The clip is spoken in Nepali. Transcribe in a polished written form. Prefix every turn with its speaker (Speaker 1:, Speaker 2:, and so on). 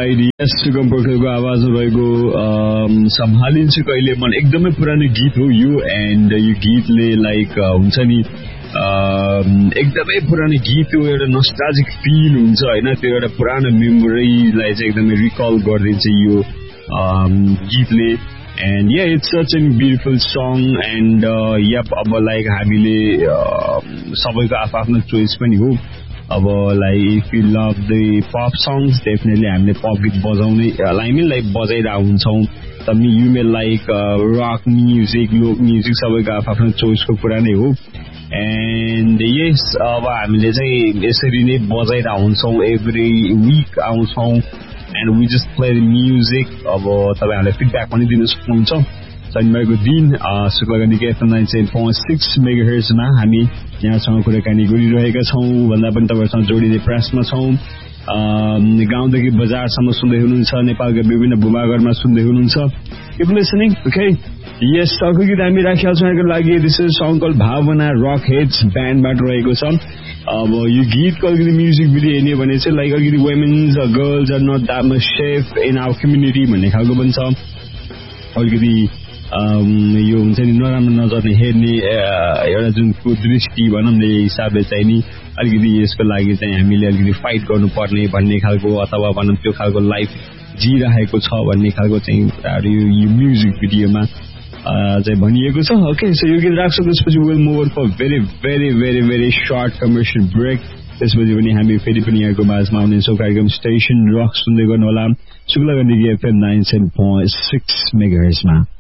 Speaker 1: राइट यस सुगम पोखरेलको आवाजमा रहेको सम्हालिन्छु कहिले मन एकदमै पुरानो गीत हो यो एन्ड यो गीतले लाइक हुन्छ नि एकदमै पुरानो गीत हो एउटा नस्टाल्जिक फिल हुन्छ होइन त्यो एउटा पुरानो मेमोरीलाई चाहिँ एकदमै रिकल गरिदिन्छ यो गीतले and yeah it's such an beautiful song and yup अब लाइक हामीले सबैको आफ्नो चोइस पनि हो अब like if you love the pop songs definitely हामीले पप गीत बजाउने आई मिन लाइक बजाइरहेको हुन्छौँ तर you may like rock music लोक म्युजिक सबैको आफ्नो चोइसको कुरा नै हो एन्ड यस अब हामीले चाहिँ यसरी नै बजाइरहेको हुन्छौँ एभ्री विक आउँछौँ and we just play the music अब तपाईँहरूले फिडब्याक पनि दिन सक्नुहुन्छ शनिबारको दिन शुक्लगण्डीको एफएम 97.6 मेगाहर्जमा हामी यहाँसँग कुराकानी गरिरहेका छौँ भन्दा पनि तपाईँहरूसँग जोडिने प्रयासमा छौँ गाउँदेखि बजारसम्म सुन्दै हुनुहुन्छ नेपालका विभिन्न भूभागहरूमा सुन्दै हुनुहुन्छ किप लिसनिङ ओके यस अर्को गीत हामी राखेका छौँ यहाँको लागि दिस इज सङ कल भावना रक हेड्स ब्यान्डबाट रहेको छ अब यो गीतको अलिकति म्युजिक भिडियो हेर्ने भने चाहिँ लाइक अलिकति women's girls are not that much safe in our community भन्ने खालको पनि छ अलिकति यो हुन्छ नि नराम्रो नजरले हेर्ने एउटा जुन दृष्टि भनौँ न हिसाबले चाहिँ नि अलिकति यसको लागि चाहिँ हामीले अलिकति फाइट गर्नुपर्ने भन्ने खालको अथवा भनौँ त्यो खालको लाइफ जिरहेको छ भन्ने खालको चाहिँ कुराहरू यो म्युजिक भिडियोमा चाहिँ भनिएको छ ओके सो यो गीत राख्छौँ त्यसपछि will move on for very very very very short commercial brake त्यसपछि पनि हामी फेरि पनि यहाँको माझमा आउनेछौँ कार्यक्रम स्टेसन रक सुन्दै गर्नुहोला शुक्लगण्डीको एफएम 97.6 मेगाहर्जमा